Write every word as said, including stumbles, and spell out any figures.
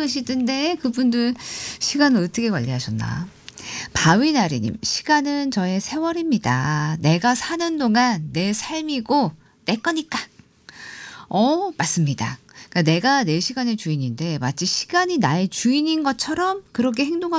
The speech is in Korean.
바쁘시던데 그분들 시간을 어떻게 관리하셨나. 바위나리님, 시간은 저의 세월입니다. 내가 사는 동안 내 삶이고 내 거니까. 어, 맞습니다. 그러니까 내가 내 시간의 주인인데 마치 시간이 나의 주인인 것처럼 그렇게 행동하게